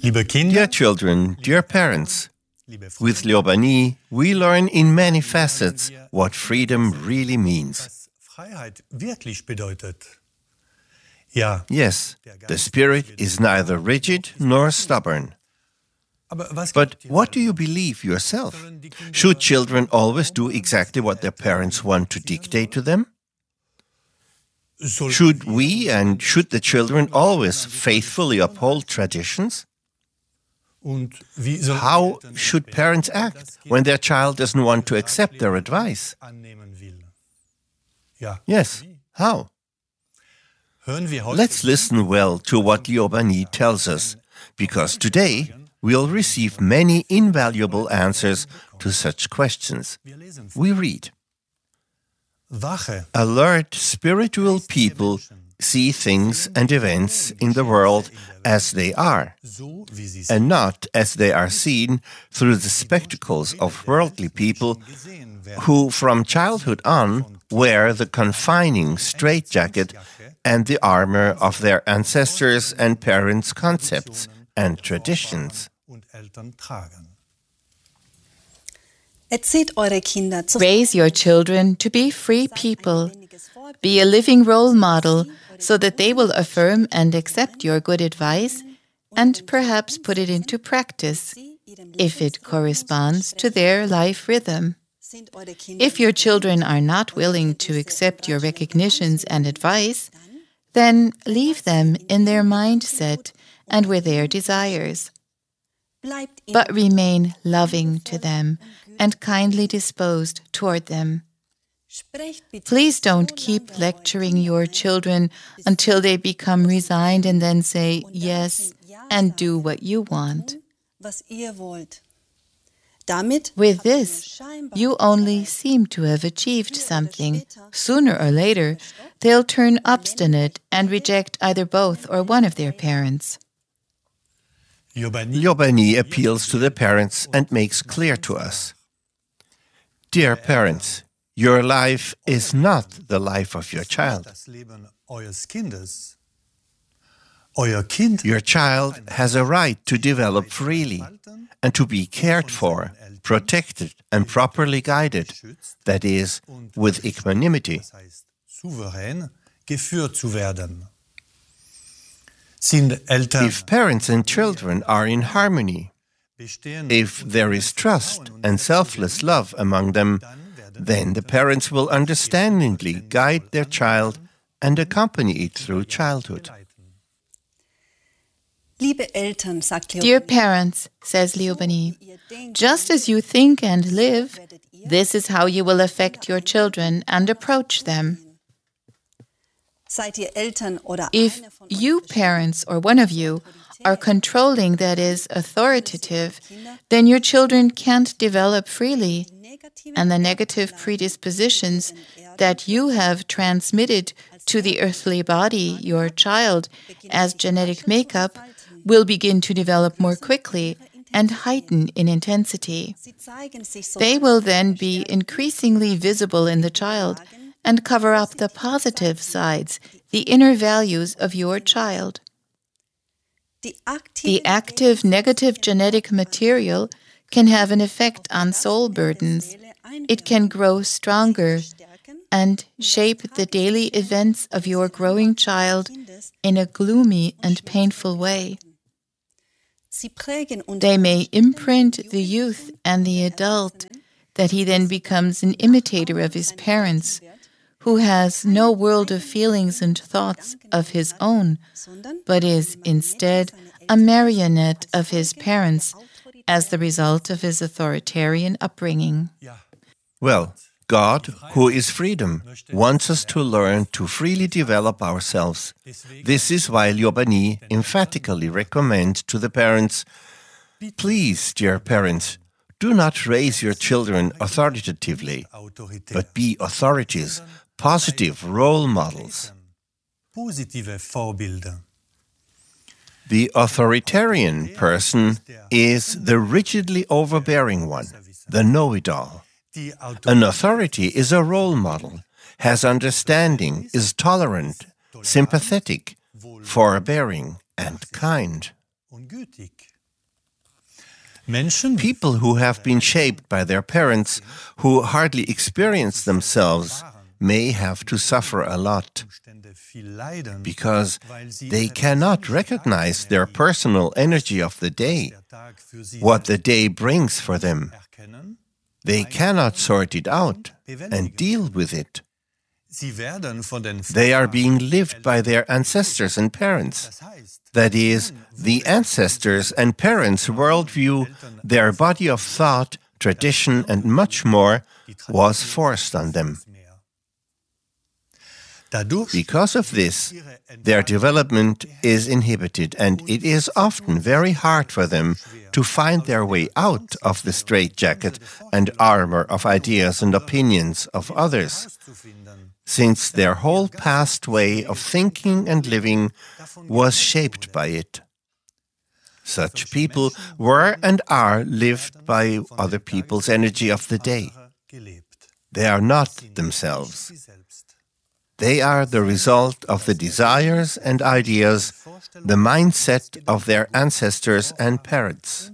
Dear children, dear parents, with Lyobani, we learn in many facets what freedom really means. Yes, the spirit is neither rigid nor stubborn. But what do you believe yourself? Should children always do exactly what their parents want to dictate to them? Should we and should the children always faithfully uphold traditions? How should parents act when their child doesn't want to accept their advice? Yes, how? Let's listen well to what Lyobani tells us, because today we'll receive many invaluable answers to such questions. We read, "Alert spiritual people see things and events in the world as they are, and not as they are seen through the spectacles of worldly people who from childhood on wear the confining straitjacket and the armor of their ancestors' and parents' concepts and traditions." Raise your children to be free people. Be a living role model so that they will affirm and accept your good advice and perhaps put it into practice if it corresponds to their life rhythm. If your children are not willing to accept your recognitions and advice, then leave them in their mindset and with their desires. But remain loving to them and kindly disposed toward them. Please don't keep lecturing your children until they become resigned and then say yes and do what you want. With this, you only seem to have achieved something. Sooner or later, they'll turn obstinate and reject either both or one of their parents. Lyobani appeals to the parents and makes clear to us, "Dear parents, your life is not the life of your child. Your child has a right to develop freely and to be cared for, protected and properly guided, that is, with equanimity. If parents and children are in harmony, if there is trust and selfless love among them, then the parents will understandingly guide their child and accompany it through childhood." Dear parents, says Lyobani, just as you think and live, this is how you will affect your children and approach them. If you parents or one of you are controlling, that is, authoritative, then your children can't develop freely, and the negative predispositions that you have transmitted to the earthly body, your child, as genetic makeup, will begin to develop more quickly and heighten in intensity. They will then be increasingly visible in the child and cover up the positive sides, the inner values of your child. The active negative genetic material can have an effect on soul burdens. It can grow stronger and shape the daily events of your growing child in a gloomy and painful way. They may imprint the youth and the adult, that he then becomes an imitator of his parents, who has no world of feelings and thoughts of his own, but is instead a marionette of his parents as the result of his authoritarian upbringing. Well, God, who is freedom, wants us to learn to freely develop ourselves. This is why Lyobani emphatically recommends to the parents, "Please, dear parents, do not raise your children authoritatively, but be authorities, positive role models." The authoritarian person is the rigidly overbearing one, the know-it-all. An authority is a role model, has understanding, is tolerant, sympathetic, forbearing, and kind. People who have been shaped by their parents, who hardly experience themselves, may have to suffer a lot because they cannot recognize their personal energy of the day, what the day brings for them. They cannot sort it out and deal with it. They are being lived by their ancestors and parents. That is, the ancestors and parents' worldview, their body of thought, tradition, and much more was forced on them. Because of this, their development is inhibited, and it is often very hard for them to find their way out of the straitjacket and armor of ideas and opinions of others, since their whole past way of thinking and living was shaped by it. Such people were and are lived by other people's energy of the day. They are not themselves. They are the result of the desires and ideas, the mindset of their ancestors and parents.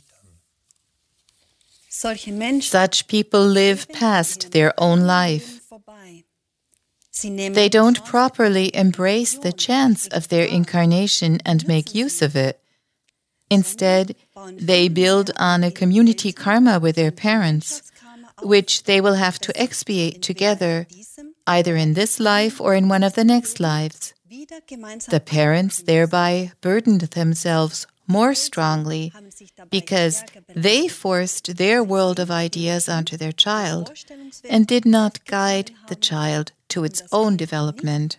Such people live past their own life. They don't properly embrace the chance of their incarnation and make use of it. Instead, they build on a community karma with their parents, which they will have to expiate together, either in this life or in one of the next lives. The parents thereby burdened themselves more strongly because they forced their world of ideas onto their child and did not guide the child to its own development.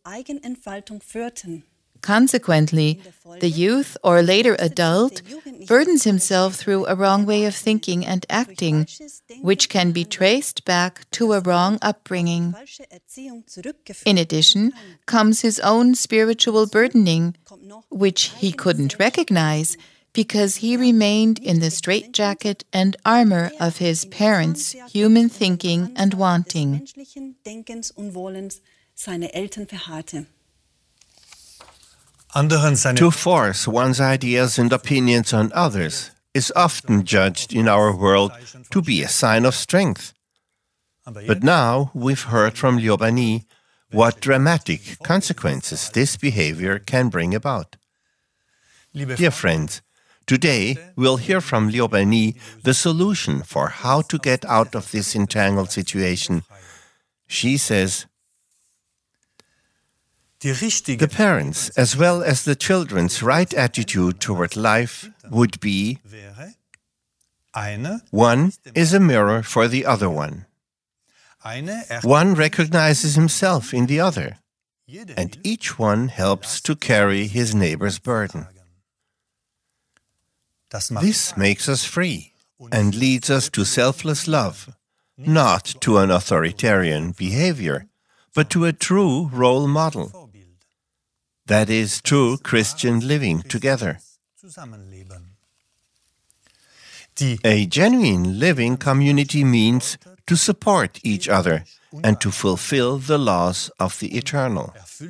Consequently, the youth or later adult burdens himself through a wrong way of thinking and acting, which can be traced back to a wrong upbringing. In addition, comes his own spiritual burdening, which he couldn't recognize because he remained in the straitjacket and armor of his parents' human thinking and wanting. To force one's ideas and opinions on others is often judged in our world to be a sign of strength. But now we've heard from Liobani what dramatic consequences this behavior can bring about. Dear friends, today we'll hear from Liobani the solution for how to get out of this entangled situation. She says, the parents, as well as the children's right attitude toward life would be: one is a mirror for the other one. One recognizes himself in the other, and each one helps to carry his neighbor's burden. This makes us free and leads us to selfless love, not to an authoritarian behavior, but to a true role model. That is true Christian living together. A genuine living community means to support each other and to fulfill the laws of the eternal.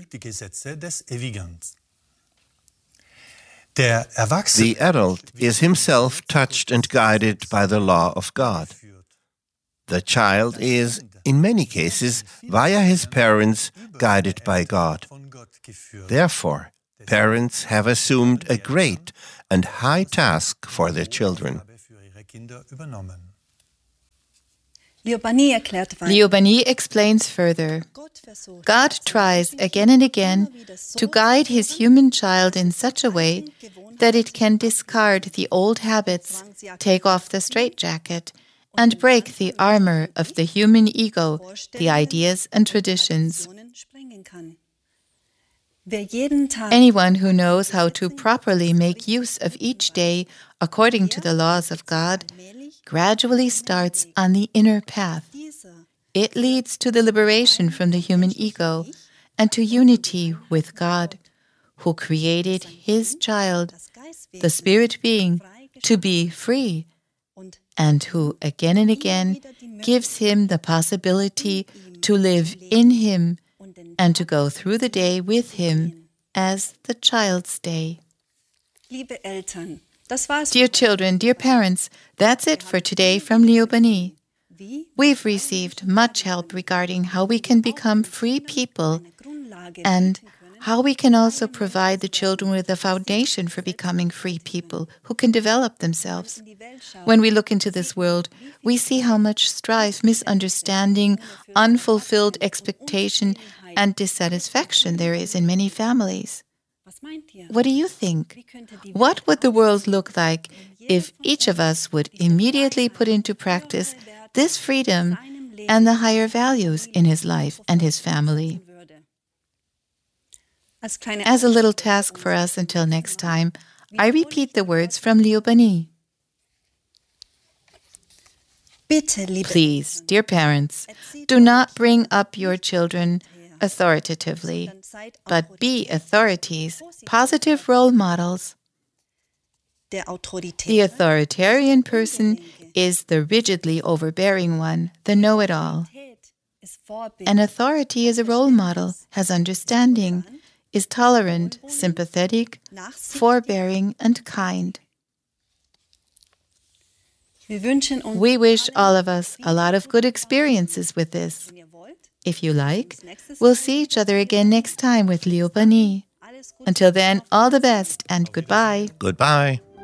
The adult is himself touched and guided by the law of God. The child is, in many cases, via his parents, guided by God. Therefore, parents have assumed a great and high task for their children. Liobani explains further. God tries again and again to guide his human child in such a way that it can discard the old habits, take off the straitjacket, and break the armor of the human ego, the ideas and traditions. Anyone who knows how to properly make use of each day according to the laws of God gradually starts on the inner path. It leads to the liberation from the human ego and to unity with God, who created his child, the spirit being, to be free, and who again and again gives him the possibility to live in him and to go through the day with him as the child's day. Dear children, dear parents, that's it for today from Liubanee. We've received much help regarding how we can become free people and how we can also provide the children with a foundation for becoming free people who can develop themselves. When we look into this world, we see how much strife, misunderstanding, unfulfilled expectation, and dissatisfaction there is in many families. What do you think? What would the world look like if each of us would immediately put into practice this freedom and the higher values in his life and his family? As a little task for us until next time, I repeat the words from Liubanee. Please, dear parents, do not bring up your children authoritatively, but be authorities, positive role models. The authoritarian person is the rigidly overbearing one, the know-it-all. An authority is a role model, has understanding, is tolerant, sympathetic, forbearing, and kind. We wish all of us a lot of good experiences with this. If you like, we'll see each other again next time with Liubanee. Until then, all the best and goodbye. Goodbye.